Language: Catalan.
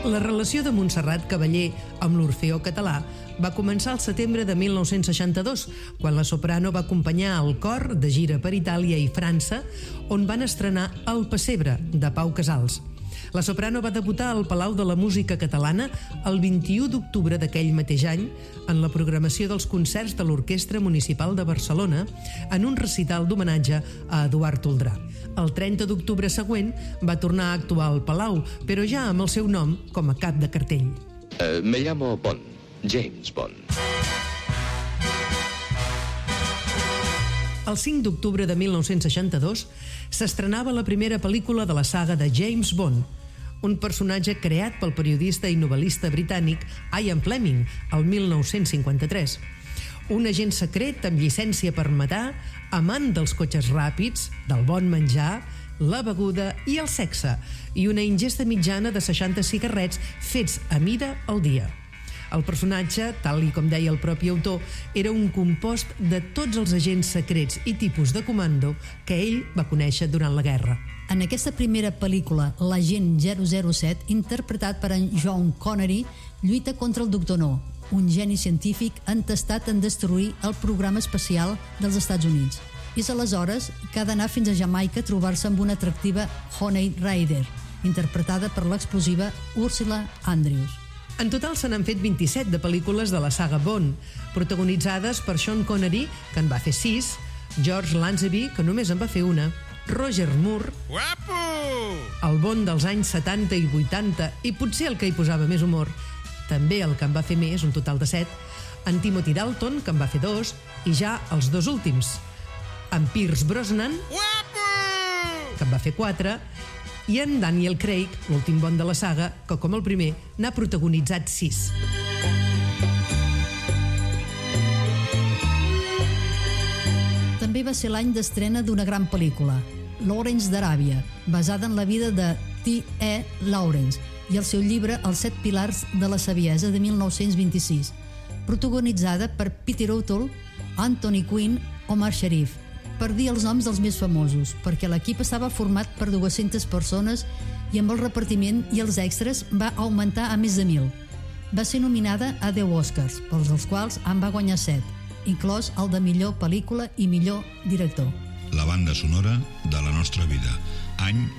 La relació de Montserrat Cavaller amb l'Orfeó Català va començar al setembre de 1962, quan la soprano va acompanyar el cor de gira per Itàlia i França, on van estrenar El Pessebre, de Pau Casals. La soprano va debutar al Palau de la Música Catalana el 21 d'octubre d'aquell mateix any en la programació dels concerts de l'Orquestra Municipal de Barcelona en un recital d'homenatge a Eduard Toldrà. El 30 d'octubre següent va tornar a actuar al Palau, però ja amb el seu nom com a cap de cartell. Me llamo Bond, James Bond. El 5 d'octubre de 1962 s'estrenava la primera pel·lícula de la saga de James Bond, un personatge creat pel periodista i novel·lista britànic Ian Fleming el 1953. Un agent secret amb llicència per matar, amant dels cotxes ràpids, del bon menjar, la beguda i el sexe, i una ingesta mitjana de 60 cigarrets fets a mida al dia. El personatge, tal i com deia el propi autor, era un compost de tots els agents secrets i tipus de comando que ell va conèixer durant la guerra. En aquesta primera pel·lícula, l'agent 007, interpretat per en Sean Connery, lluita contra el Doctor No, un geni científic entestat en destruir el programa espacial dels Estats Units. És aleshores que ha d'anar fins a Jamaica a trobar-se amb una atractiva Honey Rider, interpretada per l'explosiva Ursula Andrews. En total se n'han fet 27 de pel·lícules de la saga Bond, protagonitzades per Sean Connery, que en va fer 6, George Lazenby, que només en va fer una, Roger Moore, Guapo! el Bond dels anys 70 i 80, i potser el que hi posava més humor, també el que en va fer més, un total de 7, en Timothy Dalton, que en va fer 2, i ja els 2 últims, en Pierce Brosnan, Guapo! que en va fer 4, i en Daniel Craig, l'últim Bond de la saga, que com el primer n'ha protagonitzat 6. També va ser l'any d'estrena d'una gran pel·lícula, Lawrence d'Aràbia, basada en la vida de T.E. Lawrence i el seu llibre Els 7 pilars de la saviesa de 1926, protagonitzada per Peter O'Toole, Anthony Quinn o Omar Sharif, per dir els noms dels més famosos, perquè l'equip estava format per 200 persones i amb el repartiment i els extras va augmentar a més de 1.000. Va ser nominada a 10 Oscars, pels dels quals en va guanyar 7, inclòs el de millor pel·lícula i millor director. La banda sonora de la nostra vida, any